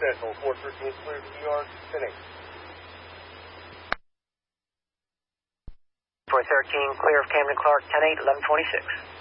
Central, 413 clear to New York, 10-8. 413, clear of Camden Clark, 10-8, 1126.